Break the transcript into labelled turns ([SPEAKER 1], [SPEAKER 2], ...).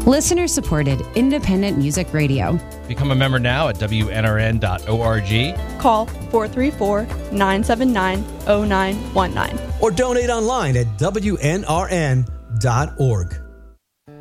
[SPEAKER 1] Listener-supported independent music radio.
[SPEAKER 2] Become a member now at WNRN.org.
[SPEAKER 3] Call 434-979-0919.
[SPEAKER 4] Or donate online at WNRN.org.